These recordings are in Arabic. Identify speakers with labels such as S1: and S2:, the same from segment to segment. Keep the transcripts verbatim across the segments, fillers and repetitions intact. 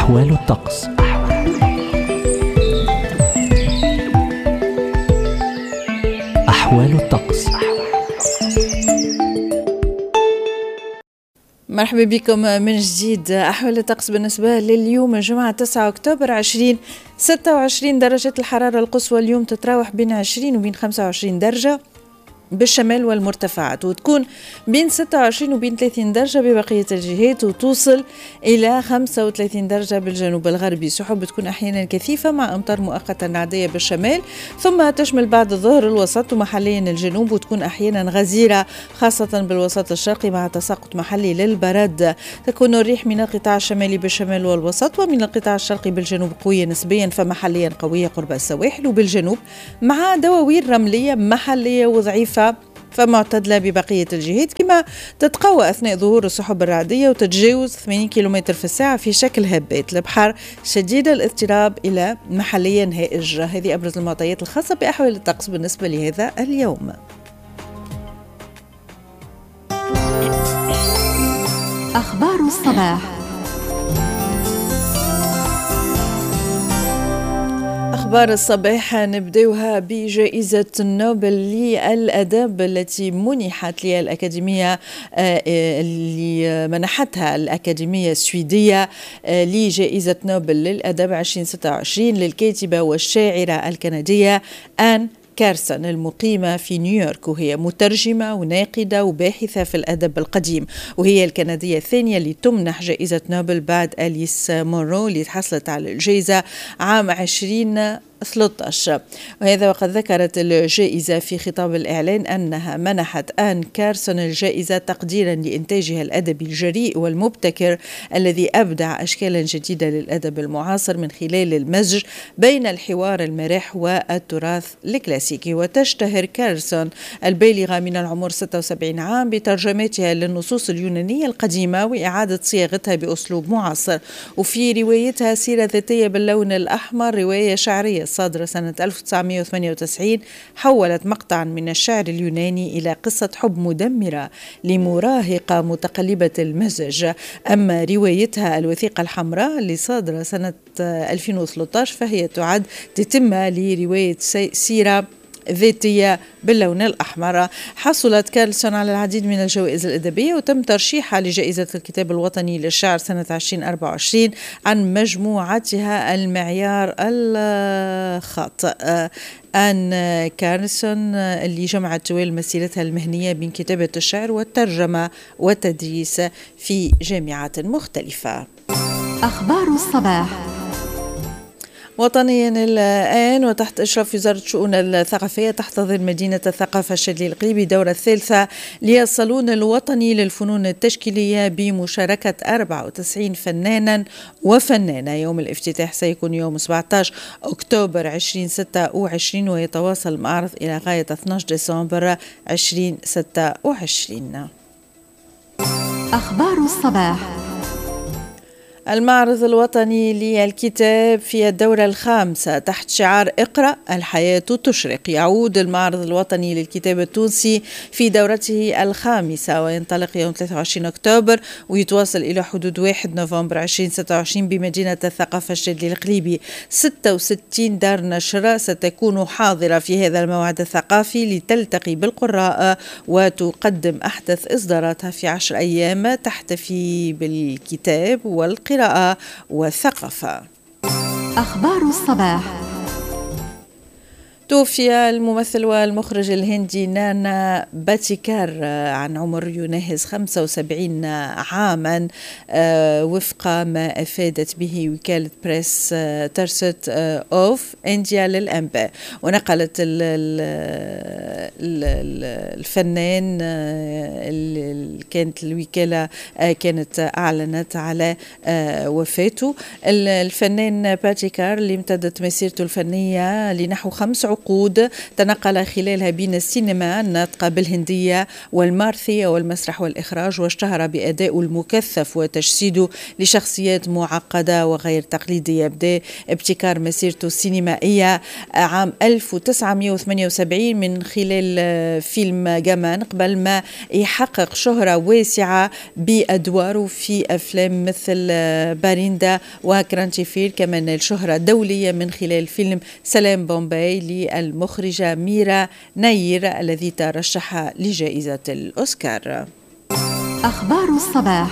S1: أحوال الطقس. أحوال الطقس.
S2: مرحبا بكم من جديد. أحوال الطقس بالنسبة لليوم الجمعة تسعة أكتوبر عشرين ستة وعشرين درجة الحرارة القصوى اليوم تتراوح بين عشرين وبين خمسة وعشرين درجة بالشمال والمرتفعات، وتكون بين ستة وعشرين وبين ثلاثين درجة ببقية الجهات، وتوصل إلى خمسة وثلاثين درجة بالجنوب الغربي. سحب تكون أحيانا كثيفة مع أمطار مؤقتة عادية بالشمال، ثم تشمل بعد الظهر الوسط ومحليا الجنوب، وتكون أحيانا غزيرة خاصة بالوسط الشرقي مع تساقط محلي للبرد. تكون الريح من القطاع الشمالي بالشمال والوسط ومن القطاع الشرقي بالجنوب قوية نسبيا فمحليا قوية قرب السواحل وبالجنوب، مع دواوير رملية محلية وضعيفة فمعتدلة ببقية الجهات، كما تتقوى أثناء ظهور السحب الرعدية وتتجاوز ثمانين كيلومتر في الساعة في شكل هبات. البحر شديد الاضطراب إلى محليا هائج. هذه أبرز المعطيات الخاصة بأحوال الطقس بالنسبة لهذا اليوم.
S3: أخبار الصباح.
S2: أخبار الصباح نبدأها بجائزة نوبل للأدب التي منحت للأكاديمية اللي منحتها الأكاديمية السويدية لجائزة نوبل للأدب عشرين ستة وعشرين للكاتبة والشاعرة الكندية آن كارسون المقيمة في نيويورك، وهي مترجمة وناقدة وباحثة في الأدب القديم، وهي الكندية الثانية اللي تمنح جائزة نوبل بعد أليس مونرو اللي تحصلت على الجائزة عام عشرين ثلاثة عشر. وهذا وقد ذكرت الجائزة في خطاب الإعلان أنها منحت آن كارسون الجائزة تقديرا لإنتاجها الأدبي الجريء والمبتكر الذي أبدع أشكالا جديدة للأدب المعاصر من خلال المزج بين الحوار المرح والتراث الكلاسيكي. وتشتهر كارسون البالغة من العمر ستة وسبعين عام بترجمتها للنصوص اليونانية القديمة وإعادة صياغتها بأسلوب معاصر. وفي روايتها سيرة ذاتية باللون الأحمر، رواية شعرية صادرة سنة ألف وتسعمائة وثمانية وتسعين، حولت مقطعا من الشعر اليوناني إلى قصة حب مدمرة لمراهقة متقلبة المزج. أما روايتها الوثيقة الحمراء اللي صادرة سنة ألفين وثلاثة عشر فهي تعد تتمة لرواية سيرة ذاتية باللون الأحمر. حصلت كارلسون على العديد من الجوائز الأدبية وتم ترشيحها لجائزة الكتاب الوطني للشعر سنة ألفين وأربعة وعشرين عن مجموعتها المعيار الخاطئ. آن كارلسون اللي جمعت طوال مسيرتها المهنية بين كتابة الشعر والترجمة والتدريس في جامعات مختلفة.
S3: أخبار الصباح.
S2: وطنيا الآن، وتحت إشراف وزارة الشؤون الثقافية تحتضن مدينة الثقافة الشلي القليبي دورة الثالثة للصالون الوطني للفنون التشكيلية بمشاركة أربعة وتسعين فنانا وفنانة. يوم الافتتاح سيكون يوم سبعة عشر أكتوبر عشرين ستة وعشرين، ويتواصل المعرض إلى غاية اثني عشر ديسمبر عشرين ستة وعشرين.
S3: أخبار الصباح.
S2: المعرض الوطني للكتاب في الدورة الخامسة تحت شعار اقرأ الحياة تشرق. يعود المعرض الوطني للكتاب التونسي في دورته الخامسة وينطلق يوم ثلاثة وعشرين أكتوبر ويتواصل إلى حدود واحد نوفمبر عشرين ستة وعشرين بمدينة الثقافة الشلي القليبي. ستة وستين دار نشر ستكون حاضرة في هذا الموعد الثقافي لتلتقي بالقراء وتقدم أحدث إصداراتها في عشر أيام تحتفي بالكتاب والقراءة القراءة والثقافة.
S3: أخبار الصباح. توفي
S2: الممثل والمخرج الهندي نانا باتيكار عن عمر يناهز خمسة وسبعين عاما وفق ما أفادت به وكالة بريس ترست أوف إنديا للأنباء. ونقلت الفنان اللي كانت الوكالة كانت أعلنت على وفاته. الفنان باتيكار اللي امتدت مسيرته الفنية لنحو خمس عقود عقود تنقل خلالها بين السينما الناطقة بالهندية والمارثية والمسرح والإخراج، واشتهر بأدائه المكثف وتجسيده لشخصيات معقدة وغير تقليدية. بدأ ابتكار مسيرته السينمائية عام ألف وتسعمائة وثمانية وسبعين من خلال فيلم جامان، قبل ما يحقق شهرة واسعة بأدواره في أفلام مثل باريندا وكرانتيفيل. كمان نال شهرة دولية من خلال فيلم سلام بومباي للمخرجة ميرا ناير الذي ترشح لجائزة الأوسكار.
S3: أخبار الصباح.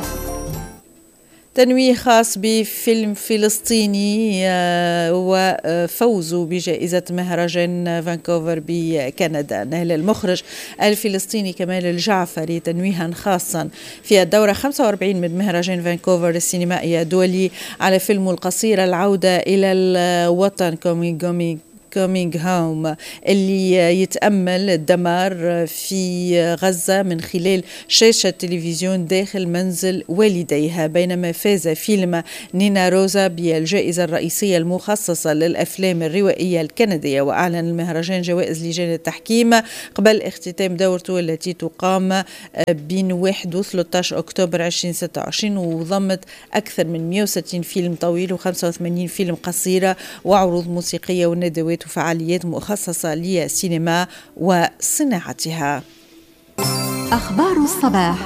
S2: تنويه خاص بفيلم فلسطيني وفوزه بجائزة مهرجان فانكوفر بكندا. نال المخرج الفلسطيني كمال الجعفري تنويها خاصا في الدورة خمسة وأربعين من مهرجان فانكوفر السينمائي الدولي على فيلمه القصير العودة إلى الوطن كومينج كومينج هوم، اللي يتأمل الدمار في غزة من خلال شاشة تلفزيون داخل منزل والديها. بينما فاز فيلم نينا روزا بالجائزة الرئيسية المخصصة للأفلام الروائية الكندية. وأعلن المهرجان جوائز لجان التحكيم قبل اختتام دورته التي تقام بين واحد وثلاثة عشر أكتوبر ألفين وستة وعشرين، وضمت أكثر من مئة وستين فيلم طويل وخمسة وثمانين فيلم قصيرة وعروض موسيقية وندوات وفعاليات مخصصة للسينما وصناعتها.
S3: أخبار الصباح.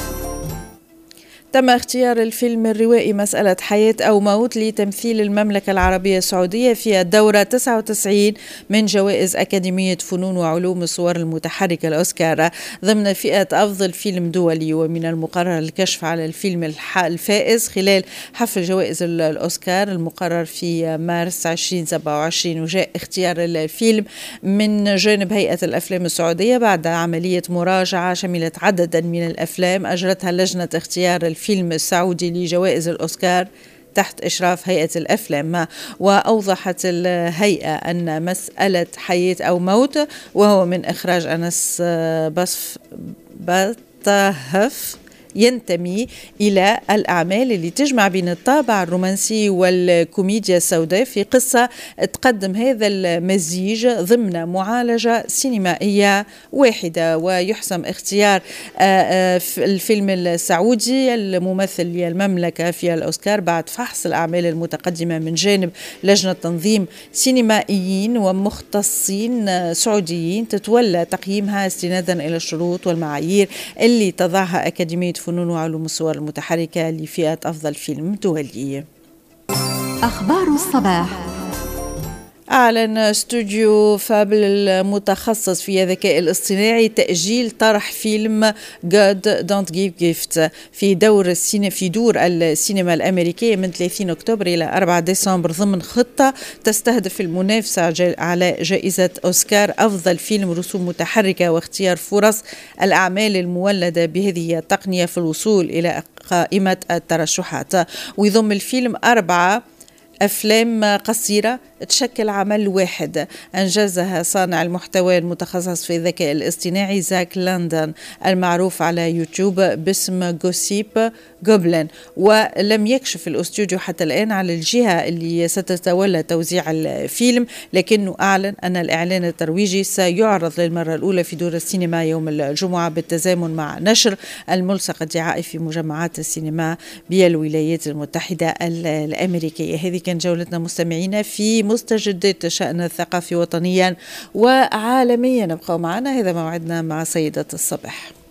S2: تم اختيار الفيلم الروائي مسألة حياة أو موت لتمثيل المملكة العربية السعودية في الدورة تسعة وتسعين من جوائز أكاديمية فنون وعلوم الصور المتحركة الأوسكار ضمن فئة أفضل فيلم دولي. ومن المقرر الكشف على الفيلم الفائز خلال حفل جوائز الأوسكار المقرر في مارس ألفين وسبعة وعشرين. وجاء اختيار الفيلم من جانب هيئة الأفلام السعودية بعد عملية مراجعة شملت عددا من الأفلام أجرتها لجنة اختيار الفيلم الفيلم السعودي لجوائز الأوسكار تحت إشراف هيئة الأفلام. وأوضحت الهيئة أن مسألة حياة أو موت وهو من إخراج أنس بصف بطهف ينتمي إلى الأعمال اللي تجمع بين الطابع الرومانسي والكوميديا السوداء في قصة تقدم هذا المزيج ضمن معالجة سينمائية واحدة. ويحسم اختيار الفيلم السعودي الممثل للمملكة في الأوسكار بعد فحص الأعمال المتقدمة من جانب لجنة تنظيم سينمائيين ومختصين سعوديين تتولى تقييمها استنادا إلى الشروط والمعايير اللي تضعها أكاديمية فنون وعلوم الصور المتحركة لفئة أفضل فيلم دولي.
S3: أخبار الصباح.
S2: أعلن استوديو فابل المتخصص في الذكاء الاصطناعي تأجيل طرح فيلم God Don't Give Gifts في دور السينما في دور السينما الأمريكية من ثلاثين أكتوبر إلى أربعة ديسمبر ضمن خطة تستهدف المنافسة على جائزة أوسكار أفضل فيلم رسوم متحركة واختيار فرص الأعمال المولدة بهذه التقنية في الوصول إلى قائمة الترشحات. ويضم الفيلم أربعة أفلام قصيرة تشكل عمل واحد أنجزها صانع المحتوى المتخصص في الذكاء الاصطناعي زاك لندن المعروف على يوتيوب باسم جوسيب جوبلين. ولم يكشف الاستوديو حتى الآن على الجهة اللي ستتولى توزيع الفيلم، لكنه أعلن أن الإعلان الترويجي سيعرض للمرة الأولى في دور السينما يوم الجمعة بالتزامن مع نشر الملصق الدعائي في مجمعات السينما بالولايات المتحدة الأمريكية. هذه كان جولتنا مستمعينا في مستجدات شأن الثقافي وطنيا وعالميا. نبقى معنا، هذا موعدنا مع سيدة الصباح.